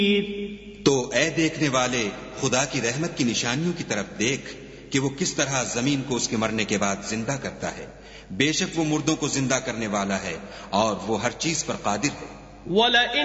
तो ऐ देखने वाले, खुदा की रहमत की निशानियों की तरफ देख कि वो किस तरह जमीन को उसके मरने के बाद जिंदा करता है। बेशक वो मुर्दों को जिंदा करने वाला है और वो हर चीज पर कादिर है।